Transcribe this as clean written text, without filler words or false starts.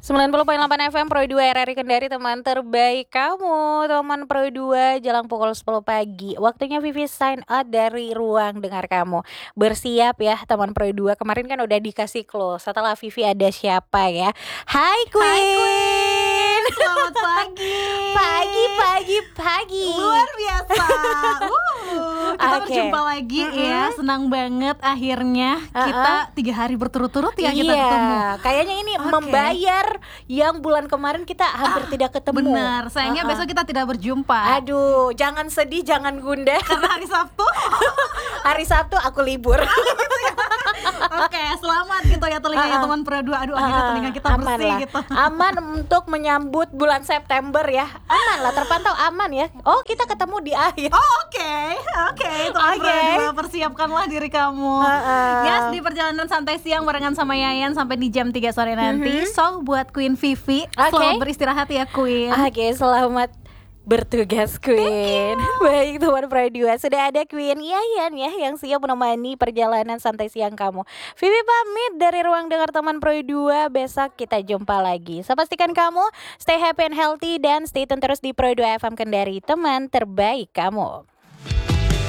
90,8 FM Pro 2 RRI Kendari, teman terbaik kamu. Teman Pro 2 jelang pukul 10 pagi. Waktunya Vivi sign out dari ruang dengar kamu. Bersiap ya teman Pro 2. Kemarin kan udah dikasih close. Setelah Vivi ada siapa ya? Hai Queen. Selamat pagi. Pagi. Luar biasa. Kita Oke. berjumpa lagi ya. Senang banget akhirnya kita 3 hari berturut-turut ya kita Iya, ketemu. kayaknya ini Oke. membayar yang bulan kemarin kita hampir tidak ketemu. Benar, sayangnya besok kita tidak berjumpa. Aduh, jangan sedih, jangan gundah. Karena hari Sabtu. Hari Sabtu aku libur. Oke, selamat gitu ya telinganya teman Pro 2. Aduh, akhirnya telinga kita Aman bersih lah. gitu. Aman untuk menyambut bulan September ya. Aman lah, terpantau aman ya. Oh, kita ketemu di akhir. Oh, oke, teman Oke. Pro 2, persiapkanlah diri kamu. Yes, di perjalanan santai siang barengan sama Yayan sampai di jam 3 sore nanti. So, buat Queen Vivi, selamat beristirahat ya Queen. Oke, selamat bertugas Queen. Baik teman Pro 2, sudah ada Queen Yayan ya yang siap menemani perjalanan santai siang kamu. Vivi pamit dari ruang dengar teman Pro 2. Besok kita jumpa lagi. So pastikan kamu stay happy and healthy dan stay tune terus di Pro 2 FM Kendari, teman terbaik kamu.